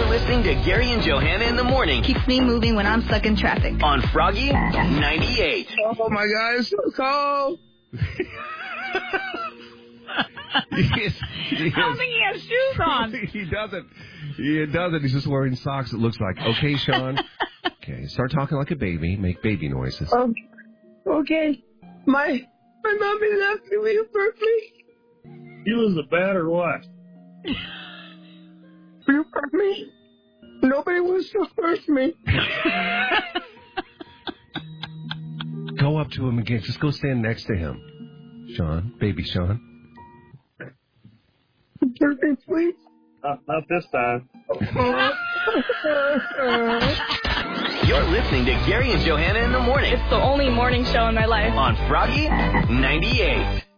listening to Gary and Johanna in the morning. Keeps me moving when I'm stuck in traffic. On Froggy 98. Oh, my God, it's so cold. I don't think he has shoes on. He doesn't. He doesn't. He's just wearing socks, it looks like. Okay, Sean. Okay, start talking like a baby. Make baby noises. Okay. My mommy left me when you birthed me. He was a bad or what? You birthed me. Nobody wants to birth me. Go up to him again. Just go stand next to him. Sean. Baby Sean. Birth me, please. Not this time. You're listening to Gary and Johanna in the morning. It's the only morning show in my life. On Froggy 98.